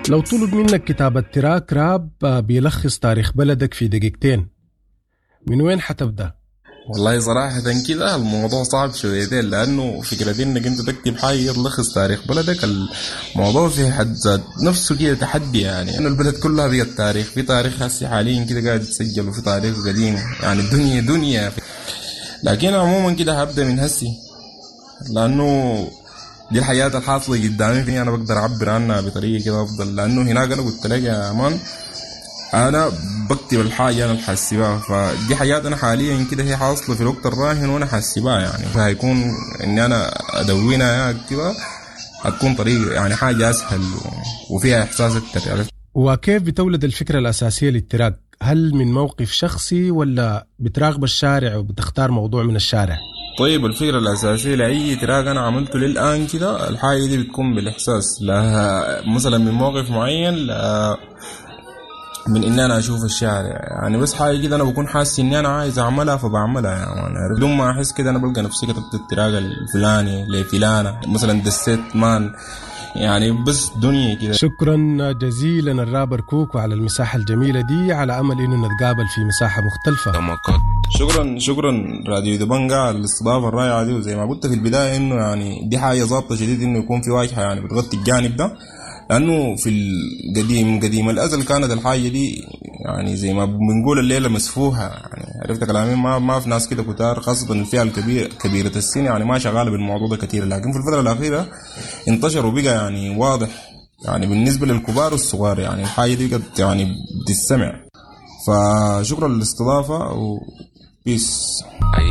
لو طلب منك كتابة تراك راب بيلخص تاريخ بلدك في دقيقتين، من وين حتبدأ؟ والله صراحة كده الموضوع صعب شويتين، لأنه فكرة إنك أنت تكتب حاجة تلخص تاريخ بلدك، الموضوع في حد ذات نفسه كده تحدي. يعني إنه البلد كلها بقت تاريخ، في تاريخ هسي حاليا كده قاعد يتسجل، وفي تاريخ قديم، يعني الدنيا دنيا. لكن عموما كده هبدأ من هسي، لأنه دي الحياة الحاصلة قدامي، فيني أنا بقدر أعبر عنها بطريقة كده أفضل. لأنه هناك أنا قلت لك يا مان انا بكتب الحاجه انا الحاسبها، فدي حاجات انا حاليا كده هي حاصله في الوقت الراهن وانا حاسبها، يعني فهيكون اني انا ادونها اكتبها هتكون طريقه يعني حاجه اسهل وفيها احساس اكتر. عرفت؟ وكيف بتولد الفكرة الأساسية للتراك؟ هل من موقف شخصي ولا بتراقب الشارع وبتختار موضوع من الشارع؟ طيب الفكرة الأساسية لأي تراك أنا عملته للآن كده، الحاجة دي بتكون بالإحساس، لها مثلا من موقف معين، من إن أنا أشوف الشارع، يعني بس حاجة كده أنا بكون حاسس إني أنا عايز أعملها فبعملها. يعني بدون ما أحس كده أنا بلقى نفسي كتبت التراك الفلاني لفلانة، مثلا دسيت مان، يعني بس دنيا كده. شكرا جزيلا الرابر كوكو على المساحة الجميلة دي، على أمل إنه نتقابل في مساحة مختلفة. شكرا راديو دبنجا على الاستضافة الرائعة دي، وزي ما قلت في البداية إنه يعني دي حاجة ظابطة شديد إنه يكون في واجهة يعني بتغطي الجانب ده، لأنه في قديم الأزل كانت الحاجة دي يعني زي ما بنقول الليلة مسفوها. يعني عرفت كلامي؟ ما في ناس كده كتار، خاصة الفئة كبيرة السن، يعني ما شغالة بالموضوع ده كتير. لكن في الفترة الأخيرة انتشر وبقى يعني واضح، يعني بالنسبة للكبار والصغار، يعني الحاجة دي قد يعني بتستمع. فشكرا للاستضافة وبيس.